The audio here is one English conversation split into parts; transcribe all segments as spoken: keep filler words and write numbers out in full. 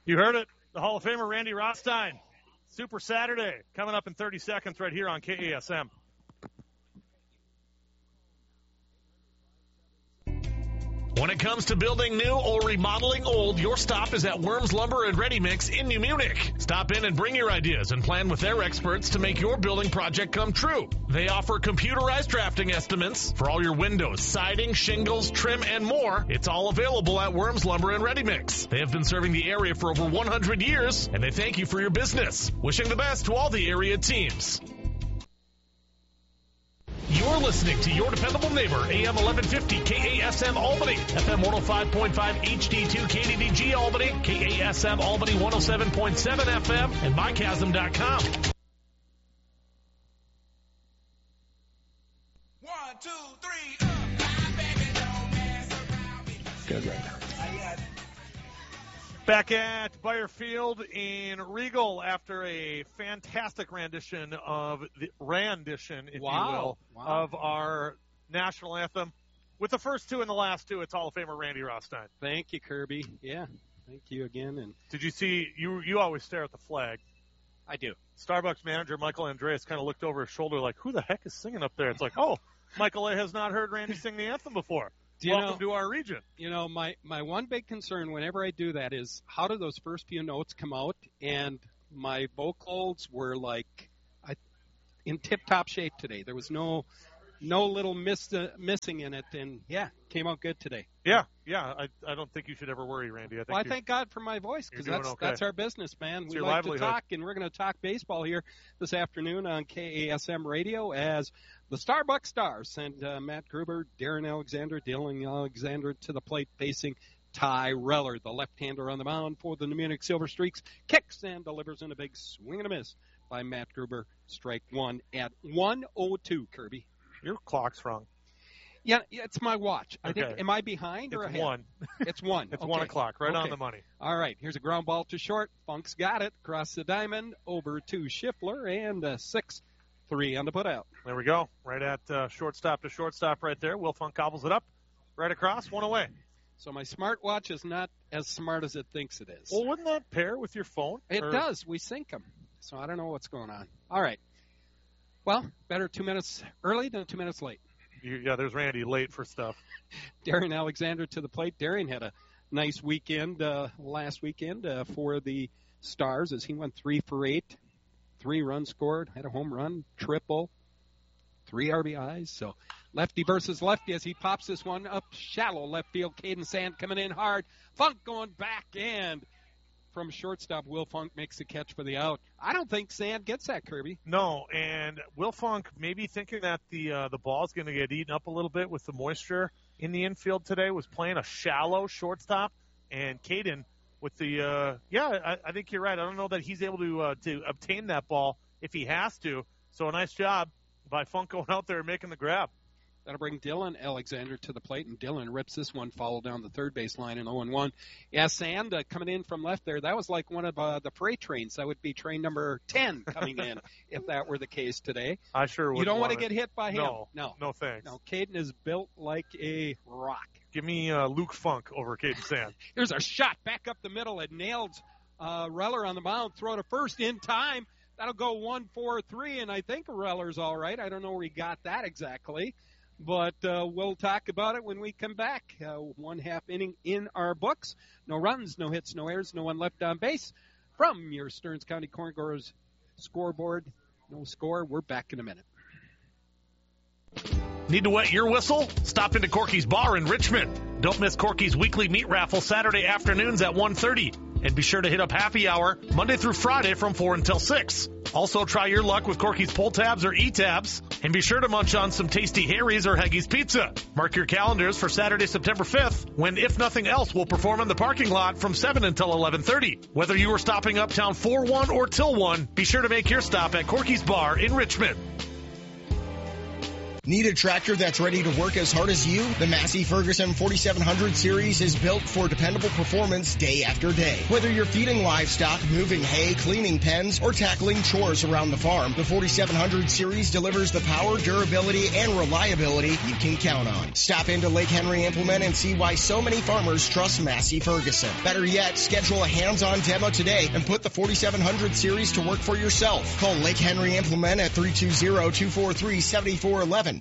You heard it. The Hall of Famer Randy Rothstein. Super Saturday coming up in thirty seconds right here on K A S M. When it comes to building new or remodeling old, your stop is at Worms Lumber and Ready Mix in New Munich. Stop in and bring your ideas and plan with their experts to make your building project come true. They offer computerized drafting estimates for all your windows, siding, shingles, trim, and more. It's all available at Worms Lumber and Ready Mix. They have been serving the area for over one hundred years, and they thank you for your business. Wishing the best to all the area teams. You're listening to your dependable neighbor, A M eleven fifty K A S M Albany, F M one oh five point five H D two K D D G Albany, K A S M Albany one oh seven point seven F M, and my chasm dot com. One, two, three, up. My baby don't mess around me. Good right now. Back at Bayer Field in Regal after a fantastic rendition of the rendition, if wow. you will, wow. of our national anthem. With the first two and the last two, it's Hall of Famer Randy Rothstein. Thank you, Kirby. Yeah, thank you again. And did you see? You you always stare at the flag. I do. Starbucks manager Michael Andreas kind of looked over his shoulder like, "Who the heck is singing up there?" It's like, "Oh, Michael A. has not heard Randy sing the anthem before." Do you Welcome know, to our region. You know, my, my one big concern whenever I do that is how do those first few notes come out? And my vocals were like I, in tip-top shape today. There was no no little miss, uh, missing in it. And, yeah, came out good today. Yeah, yeah. I I don't think you should ever worry, Randy. I think well, I thank God for my voice because that's, okay. that's our business, man. It's we your like livelihood. to talk, and we're going to talk baseball here this afternoon on K A S M Radio as the Starbucks Stars send uh, Matt Gruber, Darren Alexander, Dylan Alexander to the plate facing Ty Reller, the left-hander on the mound for the New Munich Silver Streaks. Kicks and delivers in a big swing and a miss by Matt Gruber. Strike one at one oh two, Kirby. Your clock's wrong. Yeah, it's my watch. I Okay. think. Am I behind or It's ahead? one. It's one. It's okay. one o'clock, right okay. on the money. All right, here's a ground ball to short. Funk's got it. Across the diamond, over to Schiffler, and a six three on the putout. There we go. Right at uh, shortstop to shortstop right there. Will Funk gobbles it up. Right across, one away. So my smartwatch is not as smart as it thinks it is. Well, wouldn't that pair with your phone? It or... does. We sync them. So I don't know what's going on. All right. Well, better two minutes early than two minutes late. You, yeah, there's Randy late for stuff. Darian Alexander to the plate. Darian had a nice weekend uh, last weekend uh, for the Stars as he went three for eight. Three runs scored, had a home run, triple, three R B Is. So lefty versus lefty as he pops this one up shallow left field. Caden Sand coming in hard. Funk going back, and from shortstop, Will Funk makes the catch for the out. I don't think Sand gets that, Kirby. No, and Will Funk maybe thinking that the uh, the ball's going to get eaten up a little bit with the moisture in the infield today was playing a shallow shortstop, and Caden with the uh, yeah, I, I think you're right. I don't know that he's able to uh, to obtain that ball if he has to. So a nice job by Funk going out there and making the grab. That'll bring Dylan Alexander to the plate, and Dylan rips this one foul down the third base line in oh and one. Yeah, Sand uh, coming in from left there. That was like one of uh, the freight trains. That would be train number ten coming in if that were the case today. I sure would. You don't want to get hit by him. No, no, no thanks. No, Caden is built like a rock. Give me uh, Luke Funk over Caden Sand. Here's a shot back up the middle. It nailed uh, Reller on the mound. Throw to first in time. That'll go one, four, three, and I think Reller's all right. I don't know where he got that exactly. But uh, we'll talk about it when we come back. Uh, one half inning in our books. No runs, no hits, no errors, no one left on base. From your Stearns County Corn Growers scoreboard, no score. We're back in a minute. Need to wet your whistle? Stop into Corky's Bar in Richmond. Don't miss Corky's weekly meat raffle Saturday afternoons at one thirty. And be sure to hit up happy hour Monday through Friday from four until six. Also, try your luck with Corky's pull tabs or e-tabs. And be sure to munch on some tasty Harry's or Heggy's Pizza. Mark your calendars for Saturday, September fifth, when If Nothing Else will perform in the parking lot from seven until eleven thirty. Whether you are stopping uptown four one or till one, be sure to make your stop at Corky's Bar in Richmond. Need a tractor that's ready to work as hard as you? The Massey Ferguson forty-seven hundred series is built for dependable performance day after day. Whether you're feeding livestock, moving hay, cleaning pens, or tackling chores around the farm, the forty-seven hundred series delivers the power, durability, and reliability you can count on. Stop into Lake Henry Implement and see why so many farmers trust Massey Ferguson. Better yet, schedule a hands-on demo today and put the forty-seven hundred series to work for yourself. Call Lake Henry Implement at three two zero, two four three, seven four one one.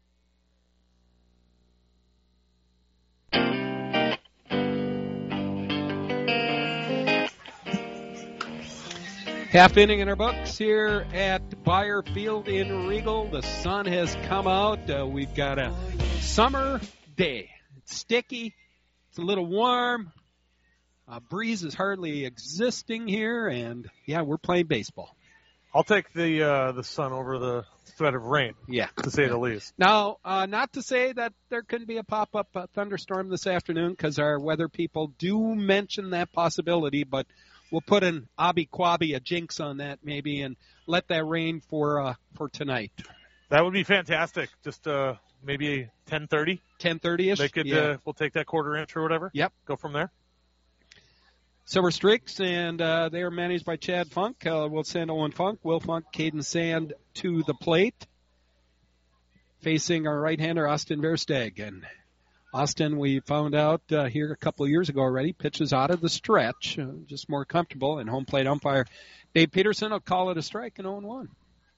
Half inning in our books here at Bayer Field in Regal. The sun has come out. Uh, we've got a summer day. It's sticky. It's a little warm. Uh, breeze is hardly existing here, and yeah, we're playing baseball. I'll take the uh, the sun over the threat of rain. Yeah, to say the least. Now, uh, not to say that there couldn't be a pop-up uh, thunderstorm this afternoon, because our weather people do mention that possibility, but we'll put an abby-quabby, a jinx on that maybe, and let that rain for uh, for tonight. That would be fantastic. Just uh, maybe ten thirty. ten thirty-ish? They could, yeah. uh, we'll take that quarter inch or whatever. Yep. Go from there. Silver Streaks, and uh, they are managed by Chad Funk. Uh, we'll send Owen Funk, Will Funk, Caden Sand to the plate. Facing our right-hander, Austin Versteg. And Austin, we found out uh, here a couple of years ago already, pitches out of the stretch, uh, just more comfortable, and home plate umpire Dave Peterson will call it a strike and oh one.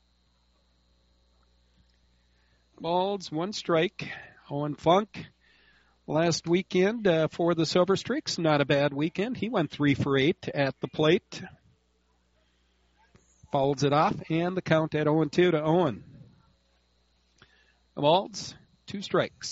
Balls, one strike. Owen Funk last weekend uh, for the Silver Streaks, not a bad weekend. He went three for eight at the plate. Fouls it off, and the count at oh two to Owen. Balls, two strikes.